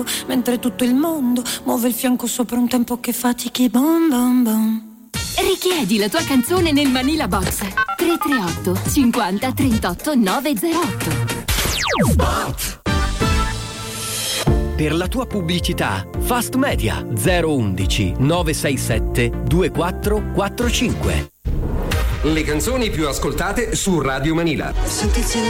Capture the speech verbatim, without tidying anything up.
mentre tutto il mondo muove il fianco sopra un tempo che fatichi. Bom bom bom. Richiedi la tua canzone nel Manila Box tre tre otto cinquanta trentotto novecentotto. Spot. Per la tua pubblicità, Fast Media zero undici nove sei sette due quattro quattro cinque. Le canzoni più ascoltate su Radio Manila. Sentirsi